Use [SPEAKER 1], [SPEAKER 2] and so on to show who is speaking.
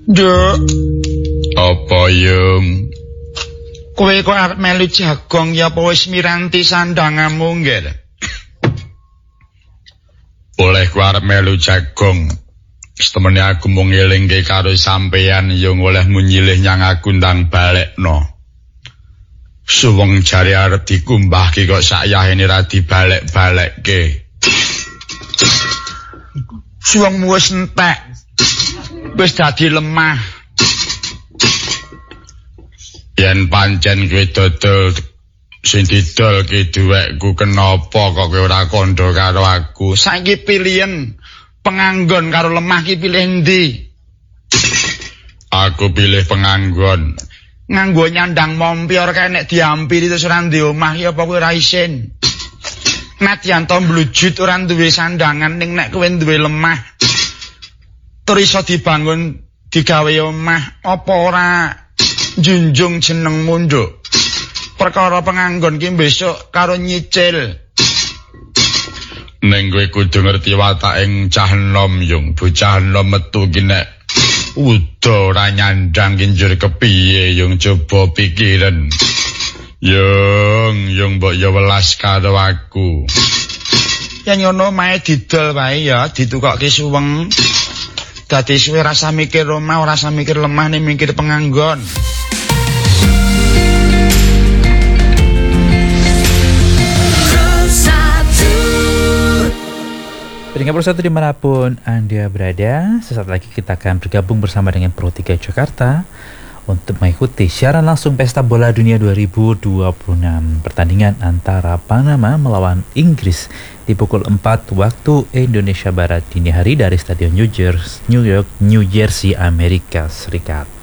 [SPEAKER 1] Nduk.
[SPEAKER 2] Apa Yung?
[SPEAKER 1] Kowe kok arep melu jagong ya apa wis miranti sandhanganmu nggih?
[SPEAKER 2] Oleh ku arep melu jagong. Setemene aku mung ngelingke karo sampeyan Yung olehmu nyilih nyang aku ndang balekno. Suweng jare arep dikumbahke kok sakyahene ra dibalek-balekke.
[SPEAKER 1] Suwengmu wis entek. Wis dadi lemah.
[SPEAKER 2] Yen pancen kowe dodol sing didolke duwekku kenapa kok kowe ora kandha karo aku?
[SPEAKER 1] Saiki pilihen penganggon karo lemah ki pilih endi?
[SPEAKER 2] Aku pilih penganggon.
[SPEAKER 1] Nganggo nyandang mompior kae nek diampiri terus ora ndek omah ya apa kowe ora isin? Nadyan to mblujut ora duwe sandangan ning nek kowe duwe lemah. Tur iso dibangun digawe omah apa ora junjung jenengmu nduk? Perkara penganggon ki besok karo nyicil.
[SPEAKER 2] Ning kowe kudu ngerti wataking cah enom Yung, bocah enom metu ki nek uda ora nyandang ki njur kepiye Yung, coba pikiren. Yung mbok ya welas karo aku.
[SPEAKER 1] Ya ngono mae didol wae ya, ditukokke suweng. Dadi suwe rasa mikir omah, ora rasa mikir lemah ning mikir penganggon.
[SPEAKER 3] Pendengar Pro 1 dimanapun Anda berada, sesaat lagi kita akan bergabung bersama dengan Pro 3 Jakarta untuk mengikuti siaran langsung Pesta Bola Dunia 2026. Pertandingan antara Panama melawan Inggris di pukul 4 waktu Indonesia Barat dini hari dari Stadion New York, New Jersey, Amerika Serikat.